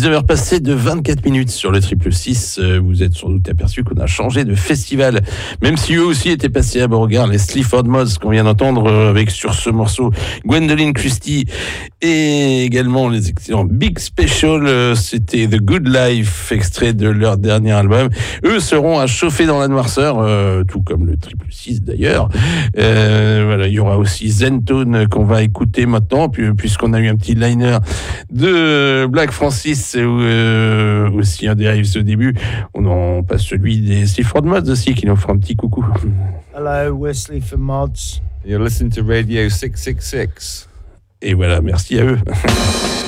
19h passées de 24 minutes sur le 666. Vous êtes sans doute aperçu qu'on a changé de festival. Même si eux aussi étaient passés à Beauregard, les Sleaford Mods qu'on vient d'entendre avec sur ce morceau Gwendoline Christie et également les excellents Big Special. C'était The Good Life, extrait de leur dernier album. Eux seront à chauffer dans la noirceur, tout comme le 666 d'ailleurs. Voilà, il y aura aussi Zentone qu'on va écouter maintenant, puisqu'on a eu un petit liner de Black Francis, aussi un des rives au début. On en passe celui des Sleaford Mods aussi, qui nous fera un petit coucou. Hello, we're Sleaford Mods. You're listening to Radio 666. Et voilà, merci à eux.